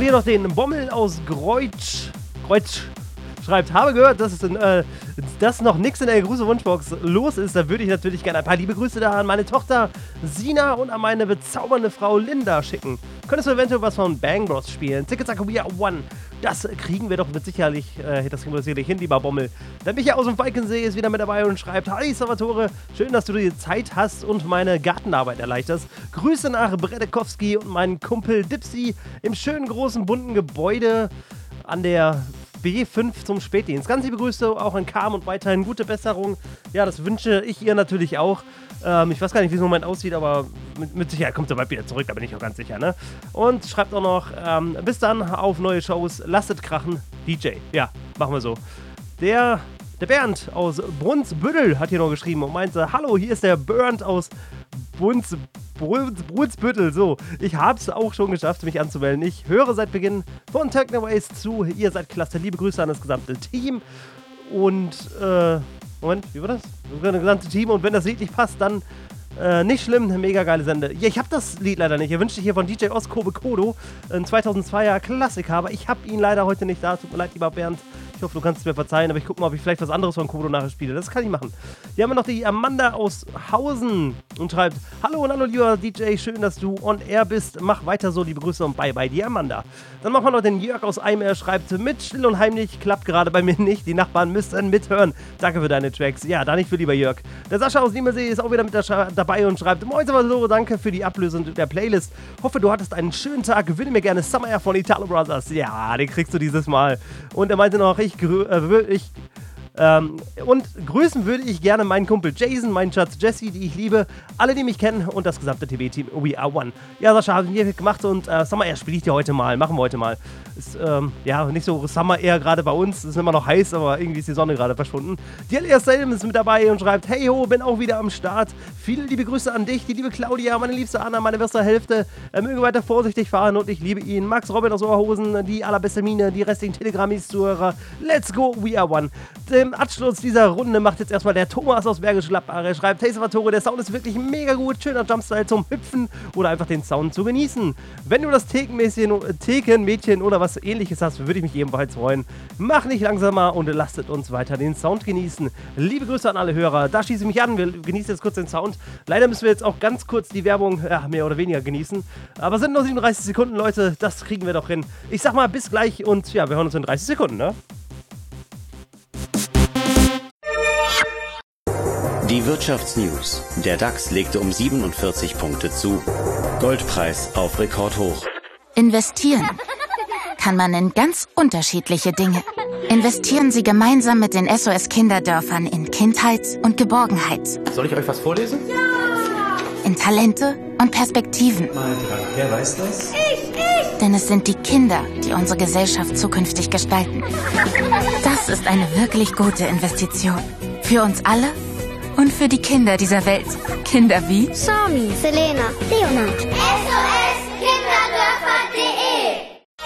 hier noch den Bommel aus Greutsch. Schreibt, habe gehört, dass noch nichts in der Grüße-Wunschbox los ist. Da würde ich natürlich gerne ein paar liebe Grüße da an meine Tochter Sina und an meine bezaubernde Frau Linda schicken. Könntest du eventuell was von Bang Bros spielen? Tickets We Are One. Das kriegen wir doch sicherlich hin, lieber Bommel. Der Micha aus dem Falkensee ist wieder mit dabei und schreibt, hi Salvatore, schön, dass du dir Zeit hast und meine Gartenarbeit erleichterst. Grüße nach Bredekowski und meinen Kumpel Dipsy im schönen großen bunten Gebäude an der B5 zum Spätdienst. Ganz liebe Grüße auch an Carm und weiterhin gute Besserung. Ja, das wünsche ich ihr natürlich auch. Ich weiß gar nicht, wie es im Moment aussieht, aber mit Sicherheit kommt er bald wieder zurück, da bin ich auch ganz sicher, ne? Und schreibt auch noch, bis dann, auf neue Shows, lasst krachen, DJ. Ja, machen wir so. Der Bernd aus Brunsbüttel hat hier noch geschrieben und meinte, hallo, hier ist der Bernd aus Brunsbüttel. So, ich hab's auch schon geschafft, mich anzumelden. Ich höre seit Beginn von Technoways zu. Ihr seid klasse. Liebe Grüße an das gesamte Team. Und, Moment, wie war das? Das gesamte Team. Und wenn das Lied nicht passt, dann nicht schlimm, mega geile Sende. Ja, ich hab das Lied leider nicht. Ihr wünscht hier von DJ Oskobe Kodo, ein 2002er Klassiker, aber ich hab ihn leider heute nicht da. Tut mir leid, lieber Bernd. Ich hoffe, du kannst es mir verzeihen, aber ich gucke mal, ob ich vielleicht was anderes von Kodo nachher spiele. Das kann ich machen. Hier haben wir noch die Amanda aus Hausen und schreibt, hallo und hallo, lieber DJ, schön, dass du on air bist. Mach weiter so, liebe Grüße und bye bye, die Amanda. Dann machen wir noch den Jörg aus Eimer, schreibt, mit still und heimlich, klappt gerade bei mir nicht. Die Nachbarn müssen mithören. Danke für deine Tracks. Ja, da nicht für, lieber Jörg. Der Sascha aus Niemelsee ist auch wieder mit dabei und schreibt, moin Salvatore, danke für die Ablösung der Playlist. Hoffe, du hattest einen schönen Tag. Gewinne mir gerne Summer Air von Italo Brothers. Ja, den kriegst du dieses Mal. Und er meinte noch, und grüßen würde ich gerne meinen Kumpel Jason, meinen Schatz Jesse, die ich liebe, alle, die mich kennen und das gesamte TB-Team We Are One. Ja, Sascha, haben wir gemacht und Summer Air spiele ich dir heute mal, machen wir heute mal. Ist, ja, nicht so Summer Air gerade bei uns, ist immer noch heiß, aber irgendwie ist die Sonne gerade verschwunden. Die Elias Salem ist mit dabei und schreibt, hey ho, bin auch wieder am Start. Viele liebe Grüße an dich, die liebe Claudia, meine liebste Anna, meine beste Hälfte. Möge weiter vorsichtig fahren und ich liebe ihn. Max Robin aus Oberhausen, die allerbeste Mine, die restlichen Telegramis-Zuhörer. Let's go, We Are One. Im Abschluss dieser Runde macht jetzt erstmal der Thomas aus Bergisch Gladbach. Er schreibt, hey Salvatore, der Sound ist wirklich mega gut. Schöner Jumpstyle zum Hüpfen oder einfach den Sound zu genießen. Wenn du das Thekenmädchen oder was ähnliches hast, würde ich mich ebenfalls freuen. Mach nicht langsamer und lasst uns weiter den Sound genießen. Liebe Grüße an alle Hörer. Da schieße ich mich an. Wir genießen jetzt kurz den Sound. Leider müssen wir jetzt auch ganz kurz die Werbung mehr oder weniger genießen. Aber sind nur 37 Sekunden, Leute. Das kriegen wir doch hin. Ich sag mal bis gleich und ja, wir hören uns in 30 Sekunden, ne? Die Wirtschaftsnews. Der DAX legte um 47 Punkte zu. Goldpreis auf Rekordhoch. Investieren kann man in ganz unterschiedliche Dinge. Investieren Sie gemeinsam mit den SOS Kinderdörfern in Kindheit und Geborgenheit. Soll ich euch was vorlesen? Ja! In Talente und Perspektiven. Wer weiß das? Ich! Denn es sind die Kinder, die unsere Gesellschaft zukünftig gestalten. Das ist eine wirklich gute Investition. Für uns alle und für die Kinder dieser Welt. Kinder wie Sami, Selena, Leonard. SOS Kinderdörfer.de